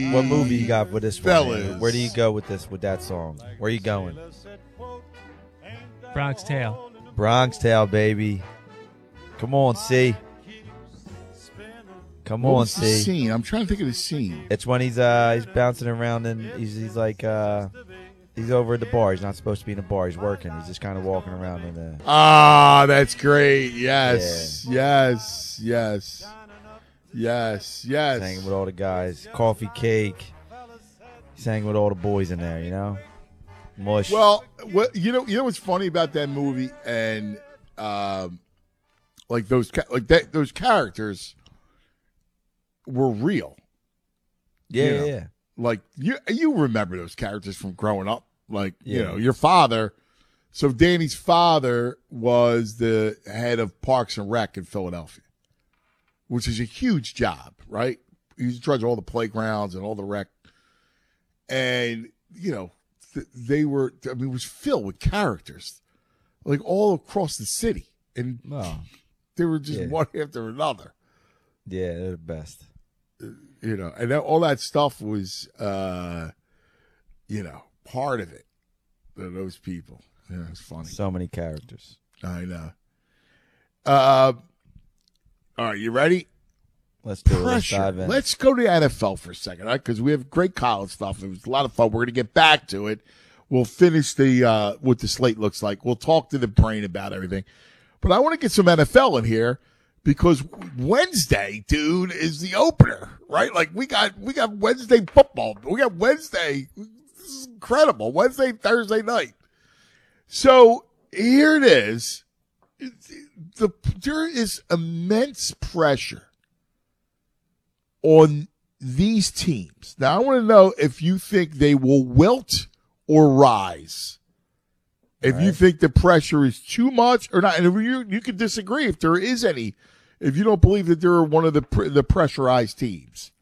What movie you got with this one? Fellas. Where do you go with this? With that song? Where are you going? Bronx Tale. Bronx Tale, baby. Come on, C. Come What on, was the C. scene? I'm trying to think of the scene. It's when he's bouncing around and he's like he's over at the bar. He's not supposed to be in the bar. He's working. He's just kind of walking around in the. Ah, that's great. Yes, yes, yes, yes, yes. Hanging with all the guys. Coffee cake. He's hanging with all the boys in there, you know? Mush. Well, you know what's funny about that movie and those characters were real. yeah, you know, yeah. Like you remember those characters from growing up. Like, you know, your father. So Danny's father was the head of Parks and Rec in Philadelphia, which is a huge job, right? He's in charge of all the playgrounds and all the rec. And, you know, they were, I mean, it was filled with characters, like all across the city. And they were just one after another. Yeah, they're the best. You know, and all that stuff was, you know, part of it. Those people. Yeah, it's funny. So many characters. I know. All right, you ready? Let's do it. Let's Pressure. dive in. Let's go to the NFL for a second, all right? Because we have great college stuff. It was a lot of fun. We're going to get back to it. We'll finish the what the slate looks like. We'll talk to the brain about everything. But I want to get some NFL in here because Wednesday, dude, is the opener, right? Like we got Wednesday football. We got Wednesday. This is incredible. Wednesday, Thursday night. So here it is. There is immense pressure on these teams. Now, I want to know if you think they will wilt or rise. If you think the pressure is too much or not. And if you can disagree if there is any, if you don't believe that they're one of the pressurized teams.